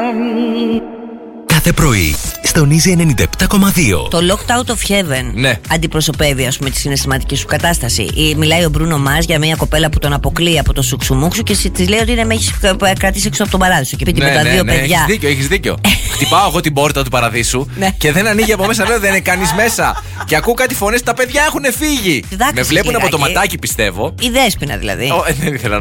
Κάθε πρωί στον Easy 97,2. Το Locked Out of Heaven, ναι, αντιπροσωπεύει, ας πούμε, τη συναισθηματική σου κατάσταση. Μιλάει ο Μπρούνο Μάρς για μια κοπέλα που τον αποκλεί από το σουξουμούξου και τη λέει ότι δεν με έχει κρατήσει έξω από τον παράδεισο. Και πει με τα δύο παιδιά. Έχεις δίκιο. Χτυπάω εγώ την πόρτα του παραδείσου και δεν ανοίγει από μέσα. Λέω δεν είναι κανείς μέσα. Και ακούω κάτι φωνές, τα παιδιά έχουν φύγει. Με βλέπουν από το ματάκι, πιστεύω. Η Δέσποινα δηλαδή. Δεν ήθελα